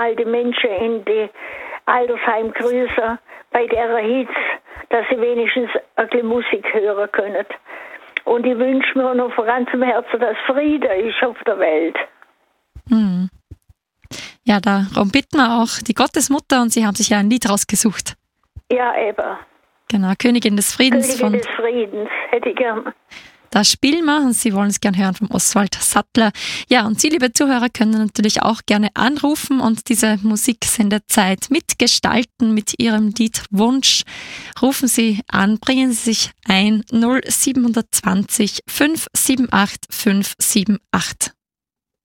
alte Menschen in die Altersheim grüßen, bei der Hitze, dass sie wenigstens ein bisschen Musik hören können. Und ich wünsche mir noch von ganzem Herzen, dass Friede ist auf der Welt. Hm. Ja, darum bitten wir auch die Gottesmutter und Sie haben sich ja ein Lied rausgesucht. Ja, eben. Genau, Königin des Friedens. Königin des Friedens, hätte ich gern. Das spielen wir und Sie wollen es gerne hören vom Oswald Sattler. Ja, und Sie, liebe Zuhörer, können natürlich auch gerne anrufen und diese Musiksendezeit mitgestalten mit Ihrem Liedwunsch. Rufen Sie an, bringen Sie sich ein 0720 578 578.